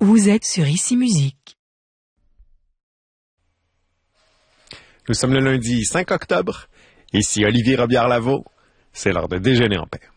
Vous êtes sur Ici Musique. Nous sommes le lundi 5 octobre. Ici Olivier Robillard-Lavaux. C'est l'heure de déjeuner en paix.